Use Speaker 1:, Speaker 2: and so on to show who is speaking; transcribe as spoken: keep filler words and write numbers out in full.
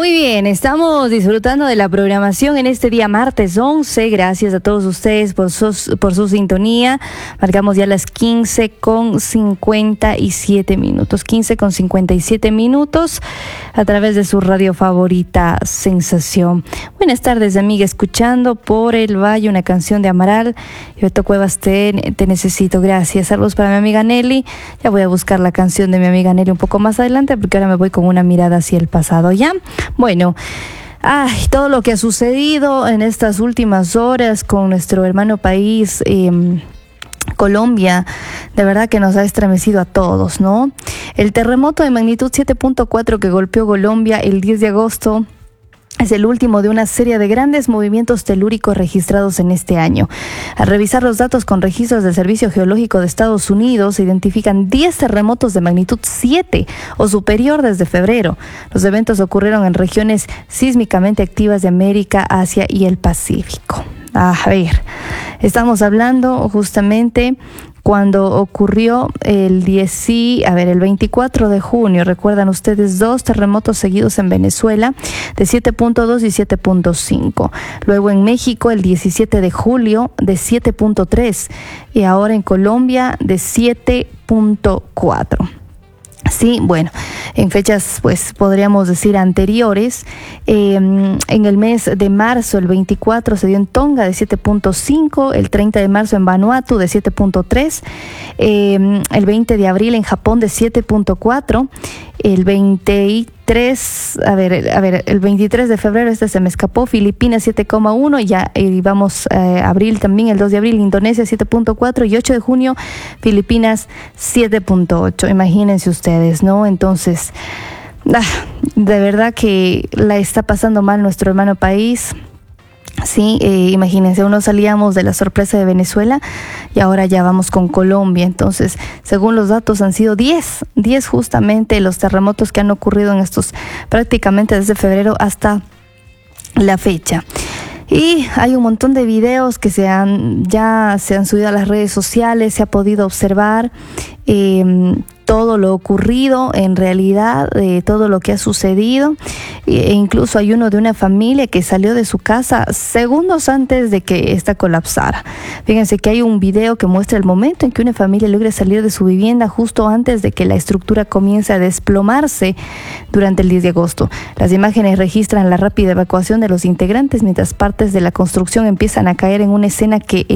Speaker 1: Muy bien, estamos disfrutando de la programación en este día martes once. Gracias a todos ustedes por, sus, por su sintonía. Marcamos ya las quince con cincuenta y siete minutos. quince con cincuenta y siete minutos a través de su radio favorita, Sensación. Buenas tardes, amiga, escuchando Por el Valle, una canción de Amaral. Beto Cuevas, te, te necesito. Gracias. Saludos para mi amiga Nelly. Ya voy a buscar la canción de mi amiga Nelly un poco más adelante porque ahora me voy con una mirada hacia el pasado. ¿Ya? Bueno, ay, todo lo que ha sucedido en estas últimas horas con nuestro hermano país, eh, Colombia, de verdad que nos ha estremecido a todos, ¿no? El terremoto de magnitud siete punto cuatro que golpeó Colombia el diez de agosto es el último de una serie de grandes movimientos telúricos registrados en este año. Al revisar los datos con registros del Servicio Geológico de Estados Unidos, se identifican diez terremotos de magnitud siete o superior desde febrero. Los eventos ocurrieron en regiones sísmicamente activas de América, Asia y el Pacífico. A ver, estamos hablando justamente cuando ocurrió el diez, a ver, el veinticuatro de junio, recuerdan ustedes, dos terremotos seguidos en Venezuela de siete punto dos y siete punto cinco. Luego en México el diecisiete de julio de siete punto tres y ahora en Colombia de siete punto cuatro. Sí, bueno, en fechas, pues podríamos decir anteriores, eh, en el mes de marzo, el veinticuatro, se dio en Tonga de siete punto cinco, el treinta de marzo en Vanuatu de siete punto tres, eh, el veinte de abril en Japón de siete punto cuatro, el veintitrés, a ver, a ver, el veintitrés de febrero, este se me escapó, Filipinas siete coma uno, ya eh, vamos a eh, abril también, el dos de abril, Indonesia siete punto cuatro y ocho de junio, Filipinas siete punto ocho. Imagínense ustedes, ¿no? Entonces, ah, de verdad que la está pasando mal nuestro hermano país. Sí, eh, imagínense, uno salíamos de la sorpresa de Venezuela y ahora ya vamos con Colombia. Entonces, según los datos, han sido diez, diez justamente los terremotos que han ocurrido en estos, prácticamente desde febrero hasta la fecha. Y hay un montón de videos que se han, ya se han subido a las redes sociales, se ha podido observar eh, todo lo ocurrido en realidad, eh, todo lo que ha sucedido, e incluso hay uno de una familia que salió de su casa segundos antes de que esta colapsara. Fíjense que hay un video que muestra el momento en que una familia logra salir de su vivienda justo antes de que la estructura comience a desplomarse durante el diez de agosto. Las imágenes registran la rápida evacuación de los integrantes mientras partes de la construcción empiezan a caer en una escena que